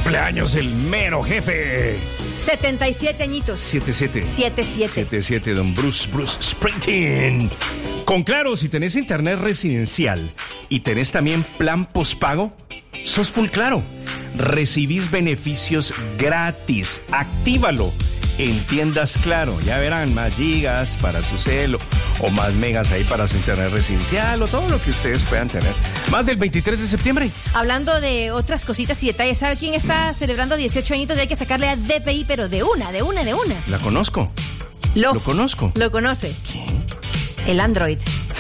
cumpleaños el mero jefe. 77 añitos. 77, don Bruce Springsteen. Con Claro, si tenés internet residencial y tenés también plan postpago, sos full Claro. Recibís beneficios gratis. Actívalo en tiendas Claro. Ya verán, más gigas para su celo o más megas ahí para su internet residencial o todo lo que ustedes puedan tener. Más del 23 de septiembre. Hablando de otras cositas y detalles, ¿sabe quién está celebrando 18 añitos? Y hay que sacarle a DPI, pero de una. La conozco. Lo conozco. ¿Lo conoce? ¿Quién? El Android.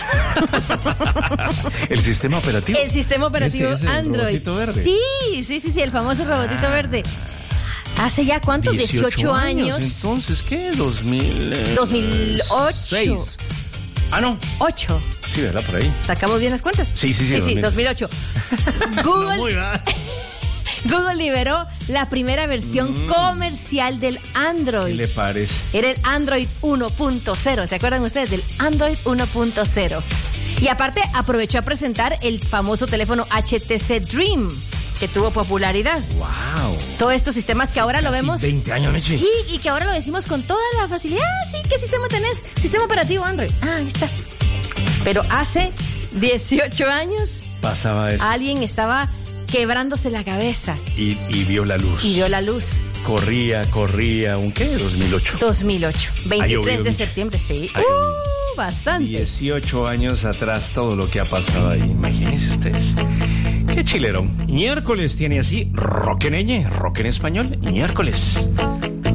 ¿El sistema operativo? El sistema operativo ¿Ese Android. robotito verde? Sí, el famoso robotito verde. ¿Hace ya cuántos? 18 años. Entonces, ¿qué? 2008. 6. Ah, no. 8. Sí, ¿verdad? Por ahí. ¿Sacamos bien las cuentas? Sí, 2008. Google, No, muy mal. Google liberó la primera versión comercial del Android. ¿Qué le parece? Era el Android 1.0. ¿Se acuerdan ustedes del Android 1.0? Y aparte aprovechó a presentar el famoso teléfono HTC Dream, que tuvo popularidad. ¡Wow! Todos estos sistemas que ahora lo vemos. 20 años, Mechi. Sí, y que ahora lo decimos con toda la facilidad. Sí, ¿qué sistema tenés? Sistema operativo Android. Ahí está. Pero hace 18 años Pasaba eso. alguien estaba quebrándose la cabeza. Y vio la luz. Corría, ¿un qué? 2008. 2008. 23 de mucho. septiembre, sí. Bastante. 18 años atrás todo lo que ha pasado ahí. Imagínense ustedes. Qué chilerón. Miércoles tiene así rock en español. Miércoles.